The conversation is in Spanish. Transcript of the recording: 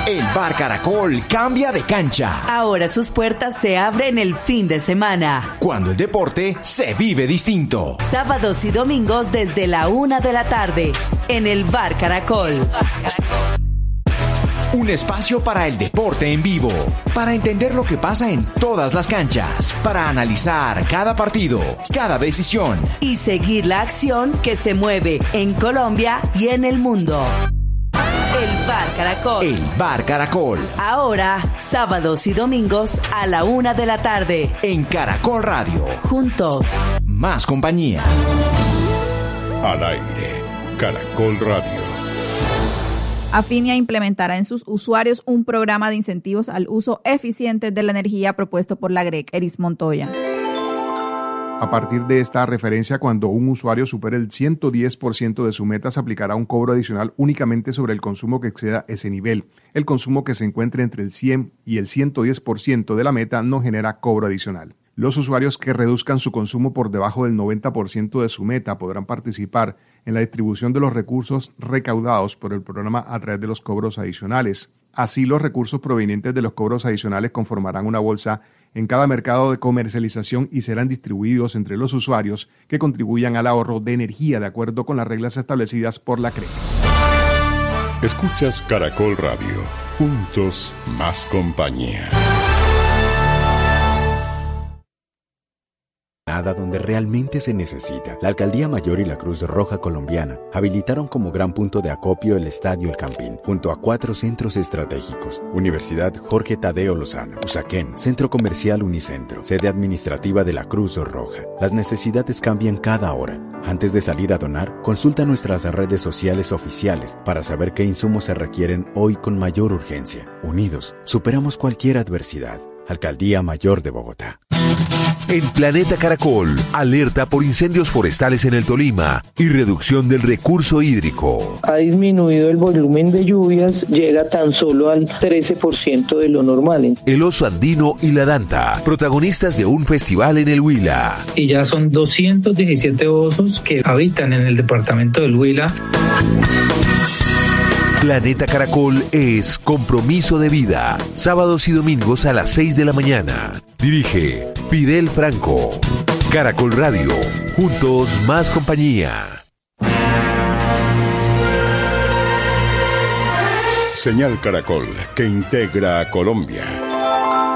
El Bar Caracol cambia de cancha. Ahora sus puertas se abren el fin de semana. Cuando el deporte se vive distinto. Sábados y domingos desde la 1 de la tarde. En el Bar Caracol. Un espacio para el deporte en vivo. Para entender lo que pasa en todas las canchas. Para analizar cada partido, cada decisión. Y seguir la acción que se mueve en Colombia y en el mundo. El Bar Caracol. El Bar Caracol. Ahora, sábados y domingos a la 1 de la tarde. En Caracol Radio. Juntos. Más compañía. Al aire. Caracol Radio. Afinia implementará en sus usuarios un programa de incentivos al uso eficiente de la energía propuesto por la GREC. Eris Montoya. A partir de esta referencia, cuando un usuario supere el 110% de su meta, se aplicará un cobro adicional únicamente sobre el consumo que exceda ese nivel. El consumo que se encuentre entre el 100 y el 110% de la meta no genera cobro adicional. Los usuarios que reduzcan su consumo por debajo del 90% de su meta podrán participar en la distribución de los recursos recaudados por el programa a través de los cobros adicionales. Así, los recursos provenientes de los cobros adicionales conformarán una bolsa en cada mercado de comercialización y serán distribuidos entre los usuarios que contribuyan al ahorro de energía de acuerdo con las reglas establecidas por la CREC. Escuchas Caracol Radio. Juntos, más compañía. Donde realmente se necesita. La Alcaldía Mayor y la Cruz Roja Colombiana habilitaron como gran punto de acopio el Estadio El Campín, junto a 4 centros estratégicos: Universidad Jorge Tadeo Lozano, Usaquén, Centro Comercial Unicentro, sede administrativa de la Cruz Roja. Las necesidades cambian cada hora. Antes de salir a donar, consulta nuestras redes sociales oficiales para saber qué insumos se requieren hoy con mayor urgencia. Unidos, superamos cualquier adversidad. Alcaldía Mayor de Bogotá. En Planeta Caracol, alerta por incendios forestales en el Tolima y reducción del recurso hídrico. Ha disminuido el volumen de lluvias, llega tan solo al 13% de lo normal. El oso andino y la danta, protagonistas de un festival en el Huila. Y ya son 217 osos que habitan en el departamento del Huila. Planeta Caracol es compromiso de vida. Sábados y domingos a las 6 de la mañana. Dirige Fidel Franco. Caracol Radio. Juntos, más compañía. Señal Caracol, que integra a Colombia.